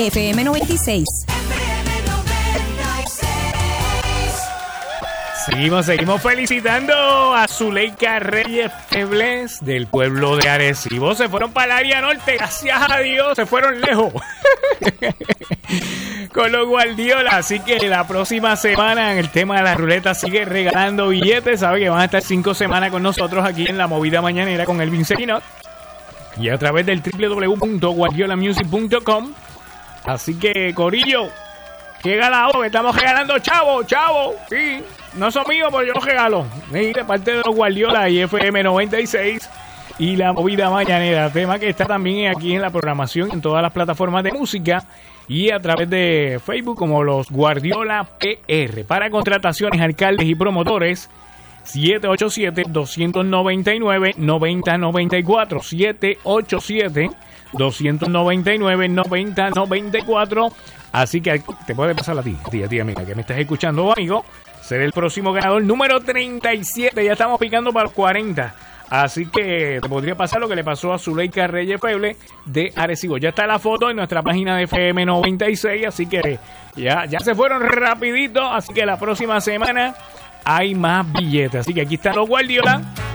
FM 96. Seguimos felicitando a Zuleika Reyes Febles del pueblo de Arecibo. Se fueron para el área norte, gracias a Dios, se fueron lejos con los Guardiola. Así que la próxima semana en el tema de la ruleta sigue regalando billetes. Sabe que van a estar 5 semanas con nosotros aquí en la Movida Mañanera con Elvin Serino y a través del www.guardiolamusic.com. Así que, corillo, llega la hora que estamos regalando chavo, sí. No son míos, pero yo los regalo. Sí, de parte de los Guardiola y FM 96 y la Movida Mañanera. Tema que está también aquí en la programación, en todas las plataformas de música y a través de Facebook como los Guardiola PR. Para contrataciones, alcaldes y promotores, 787-299-9094. 787-299-9094. Así que te puede pasar a ti, amiga, que me estás escuchando, amigo. Ser el próximo ganador número 37. Ya estamos picando para los 40. Así que te podría pasar lo que le pasó a Zuleika Reyes Feble de Arecibo. Ya está la foto en nuestra página de FM 96. Así que ya se fueron rapidito. Así que la próxima semana hay más billetes. Así que aquí están los Guardiola